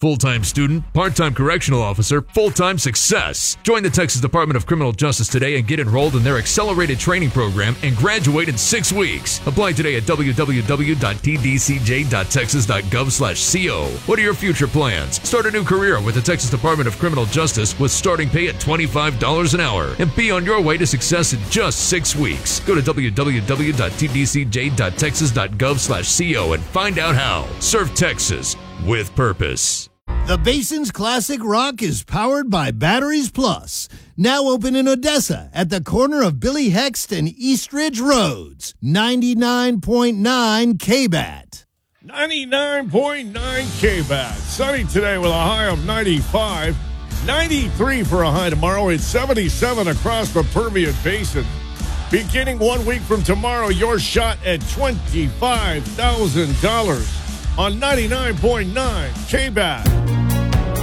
Full-time student, part-time correctional officer, full-time success. Join the Texas Department of Criminal Justice today and get enrolled in their accelerated training program and graduate in 6 weeks. Apply today at www.tdcj.texas.gov/co. What are your future plans? Start a new career with the Texas Department of Criminal Justice with starting pay at $25 an hour and be on your way to success in just 6 weeks. Go to www.tdcj.texas.gov/co and find out how. Serve Texas with purpose. The Basin's Classic Rock is powered by Batteries Plus. Now open in Odessa at the corner of Billy Hext and Eastridge Roads. 99.9 KBAT. 99.9 KBAT. Sunny today with a high of 95. 93 for a high tomorrow. It's 77 across the Permian Basin. Beginning 1 week from tomorrow, your shot at $25,000 on 99.9 KBAT.